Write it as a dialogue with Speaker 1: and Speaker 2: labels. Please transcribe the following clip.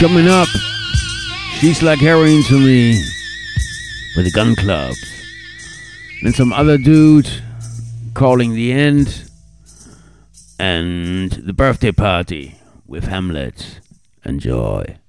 Speaker 1: Coming up, She's Like Heroin to Me with the Gun Club. Then some other dude calling the end. And the birthday party with Hamlet. Enjoy.